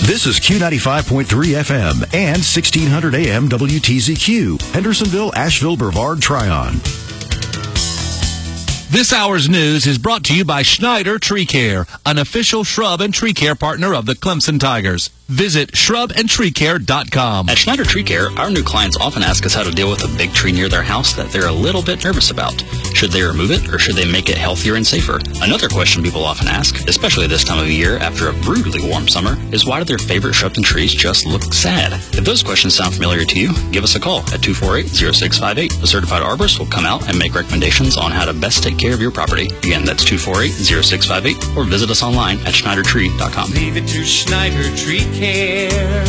This is Q95.3 FM and 1600 AM WTZQ, Hendersonville, Asheville, Brevard, Tryon. This hour's news is brought to you by Schneider Tree Care, an official shrub and tree care partner of the Clemson Tigers. Visit shrubandtreecare.com. At Schneider Tree Care, our new clients often ask us how to deal with a big tree near their house that they're a little bit nervous about. Should they remove it, or should they make it healthier and safer? Another question people often ask, especially this time of year after a brutally warm summer, is why do their favorite shrubs and trees just look sad? If those questions sound familiar to you, give us a call at 248-0658. A certified arborist will come out and make recommendations on how to best take care of your property. Again, that's 248-0658, or visit us online at schneidertree.com. Leave it to Schneider Tree Care.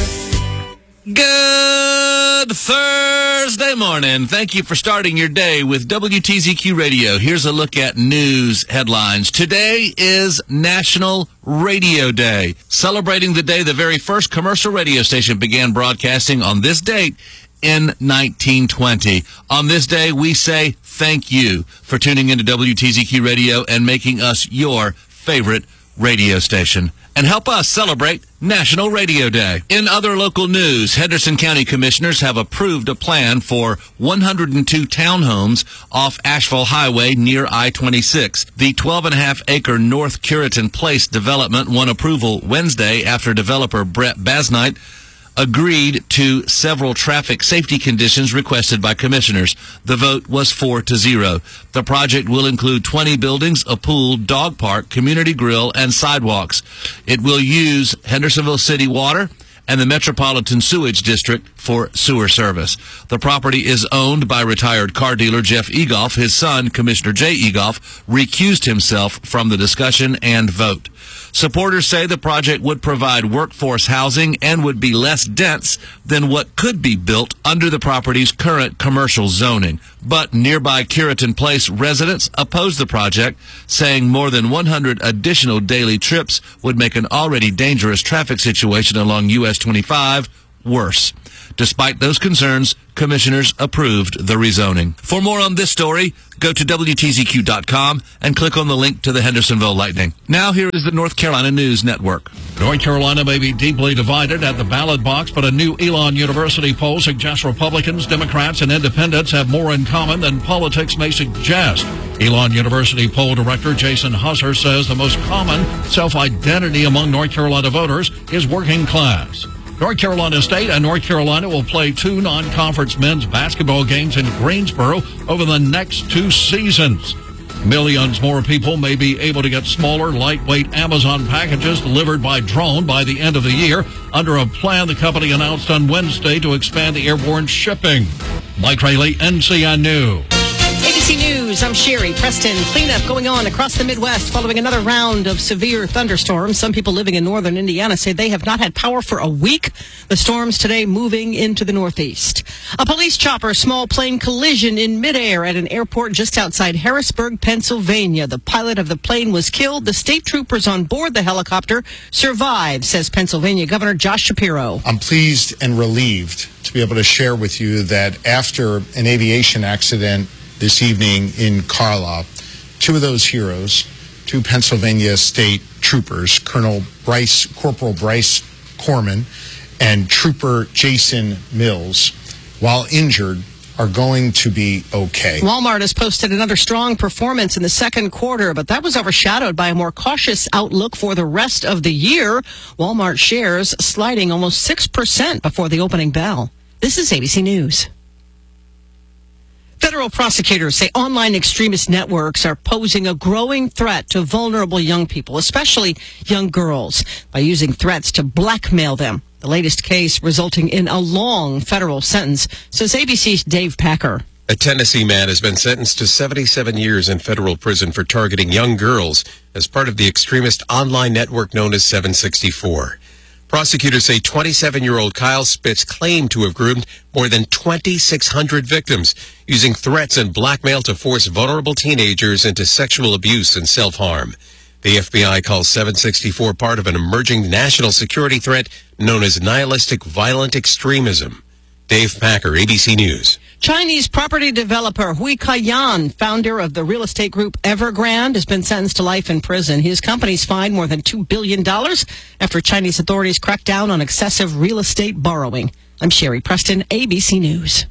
Good Thursday morning. Thank you for starting your day with WTZQ Radio. Here's a look at news headlines. Today is National Radio Day, celebrating the day the very first commercial radio station began broadcasting on this date in 1920. On this day, we say thank you for tuning into WTZQ Radio and making us your favorite radio station. And help us celebrate National Radio Day. In other local news, Henderson County Commissioners have approved a plan for 102 townhomes off Asheville Highway near I-26. The 12.5-acre North Curitan Place development won approval Wednesday after developer Brett Basnight agreed to several traffic safety conditions requested by commissioners. The vote was 4-0. The project will include 20 buildings, a pool, dog park, community grill, and sidewalks. It will use Hendersonville City Water and the Metropolitan Sewage District for sewer service. The property is owned by retired car dealer Jeff Egoff. His son, Commissioner Jay Egoff, recused himself from the discussion and vote. Supporters say the project would provide workforce housing and would be less dense than what could be built under the property's current commercial zoning. But nearby Curitan Place residents oppose the project, saying more than 100 additional daily trips would make an already dangerous traffic situation along US 25 worse. Despite those concerns, commissioners approved the rezoning. For more on this story, go to WTZQ.com and click on the link to the Hendersonville Lightning. Now here is the North Carolina News Network. North Carolina may be deeply divided at the ballot box, but a new Elon University poll suggests Republicans, Democrats, and Independents have more in common than politics may suggest. Elon University poll director Jason Husser says the most common self-identity among North Carolina voters is working class. North Carolina State and North Carolina will play 2 non-conference men's basketball games in Greensboro over the next 2 seasons. Millions more people may be able to get smaller, lightweight Amazon packages delivered by drone by the end of the year under a plan the company announced on Wednesday to expand the airborne shipping. Mike Rayleigh, NCN News. ABC News, I'm Sherry Preston. Cleanup going on across the Midwest following another round of severe thunderstorms. Some people living in northern Indiana say they have not had power for a week. The storms today moving into the Northeast. A police chopper small plane collision in midair at an airport just outside Harrisburg, Pennsylvania. The pilot of the plane was killed. The state troopers on board the helicopter survived, says Pennsylvania Governor Josh Shapiro. I'm pleased and relieved to be able to share with you that after an aviation accident this evening in Carlisle, 2 of those heroes, 2 Pennsylvania state troopers, Corporal Bryce Corman and Trooper Jason Mills, while injured, are going to be okay. Walmart has posted another strong performance in the second quarter, but that was overshadowed by a more cautious outlook for the rest of the year. Walmart shares sliding almost 6% before the opening bell. This is ABC News. Federal prosecutors say online extremist networks are posing a growing threat to vulnerable young people, especially young girls, by using threats to blackmail them. The latest case resulting in a long federal sentence, says ABC's Dave Packer. A Tennessee man has been sentenced to 77 years in federal prison for targeting young girls as part of the extremist online network known as 764. Prosecutors say 27-year-old Kyle Spitz claimed to have groomed more than 2,600 victims, using threats and blackmail to force vulnerable teenagers into sexual abuse and self-harm. The FBI calls 764 part of an emerging national security threat known as nihilistic violent extremism. Dave Packer, ABC News. Chinese property developer Hui Kaiyan, founder of the real estate group Evergrande, has been sentenced to life in prison. His company's fined more than $2 billion after Chinese authorities cracked down on excessive real estate borrowing. I'm Sherry Preston, ABC News.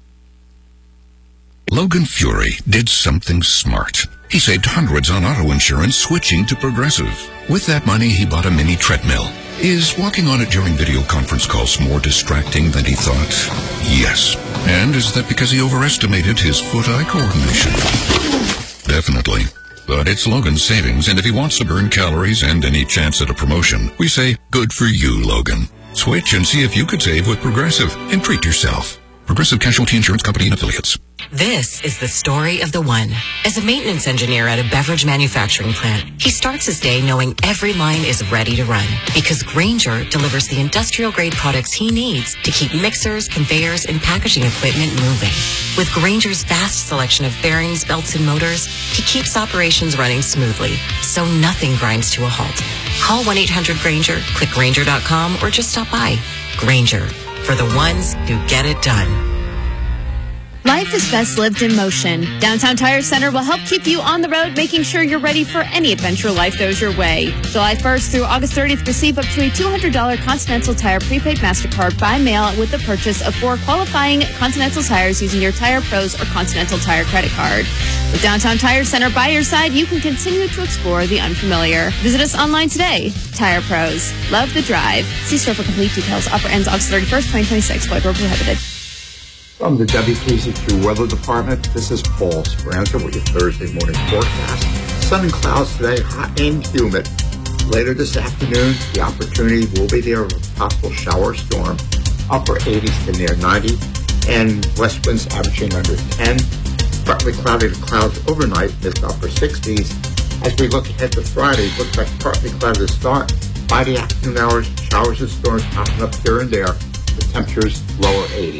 Logan Fury did something smart. He saved hundreds on auto insurance switching to Progressive. With that money, he bought a mini treadmill. Is walking on it during video conference calls more distracting than he thought? Yes. And is that because he overestimated his foot-eye coordination? Definitely. But it's Logan's savings, and if he wants to burn calories and any chance at a promotion, we say, good for you, Logan. Switch and see if you could save with Progressive and treat yourself. Progressive Casualty Insurance Company and Affiliates. This is the story of the one. As a maintenance engineer at a beverage manufacturing plant, he starts his day knowing every line is ready to run because Grainger delivers the industrial-grade products he needs to keep mixers, conveyors, and packaging equipment moving. With Grainger's vast selection of bearings, belts, and motors, he keeps operations running smoothly, so nothing grinds to a halt. Call 1-800-GRAINGER, click Grainger.com, or just stop by. Grainger, for the ones who get it done. Life is best lived in motion. Downtown Tire Center will help keep you on the road, making sure you're ready for any adventure life throws your way. July 1st through August 30th, receive up to a $200 Continental Tire prepaid MasterCard by mail with the purchase of 4 qualifying Continental tires using your Tire Pros or Continental Tire credit card. With Downtown Tire Center by your side, you can continue to explore the unfamiliar. Visit us online today. Tire Pros. Love the drive. See store for complete details. Offer ends August 31st, 2026. Void where prohibited. From the WTZQ Weather Department, this is Paul Speranza with your Thursday morning forecast. Sun and clouds today, hot and humid. Later this afternoon, the opportunity will be there of a possible shower storm, upper 80s to near 90, and west winds averaging under 10. Partly cloudy to clouds overnight, mid to upper 60s. As we look ahead to Friday, it looks like partly cloudy to start. By the afternoon hours, showers and storms popping up here and there. The temperatures lower 80s.